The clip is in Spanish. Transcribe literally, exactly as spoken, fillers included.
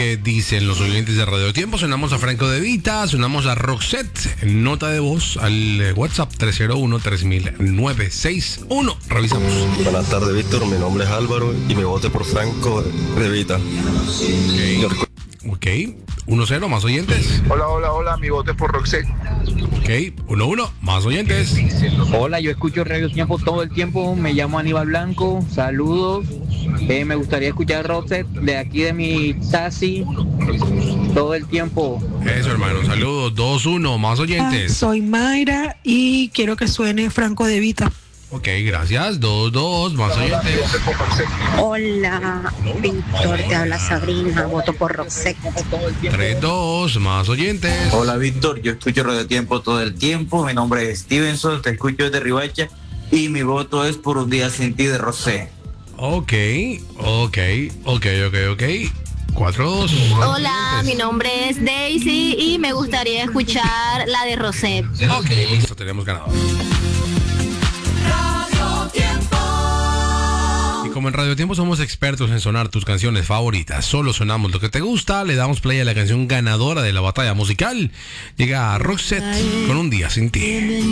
qué dicen los oyentes de Radio Tiempo. Sonamos a Franco De Vita, sonamos a Roxette. Nota de voz al WhatsApp tres cero uno, tres mil, nueve seis uno. Revisamos. Buenas tardes, Víctor. Mi nombre es Álvaro y me vote por Franco De Vita. Ok. Ok. uno cero, más oyentes. Hola, hola, hola. Mi voto es por Roxette. Ok. uno uno, más oyentes. Hola, yo escucho Radio Tiempo todo el tiempo. Me llamo Aníbal Blanco. Saludos. Eh, me gustaría escuchar Roxette de aquí de mi taxi todo el tiempo. Eso, hermano. Saludos. dos uno, más oyentes. Ah, soy Mayra y quiero que suene Franco De Vita. Ok, gracias. dos dos, más oyentes. Hola, Víctor, te habla Sabrina, voto por Roxette. tres dos, más oyentes. Hola, Víctor, yo escucho Radio Tiempo todo el tiempo. Mi nombre es Stevenson, te escucho desde Ribacha y mi voto es por Un Día Sin Ti de Rosé. Ok, ok, ok, ok, ok. cuatro dos. Hola, mi nombre es Daisy y me gustaría escuchar la de Roxette. Ok, listo, tenemos ganador. Y como en Radio Tiempo somos expertos en sonar tus canciones favoritas, solo sonamos lo que te gusta, le damos play a la canción ganadora de la batalla musical. Llega Roxette con Un Día Sin Ti.